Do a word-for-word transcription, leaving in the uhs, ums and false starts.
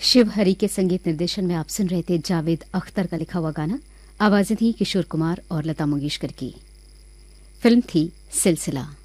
शिव हरि के संगीत निर्देशन में आप सुन रहे थे जावेद अख्तर का लिखा हुआ गाना। आवाजें थी किशोर कुमार और लता मंगेशकर की। फिल्म थी सिलसिला।